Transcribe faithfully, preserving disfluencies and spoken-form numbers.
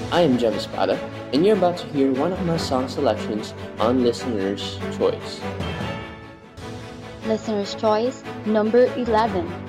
I am Jem Espada, and you're about to hear one of my song selections on Listener's Choice. Listener's Choice number eleven.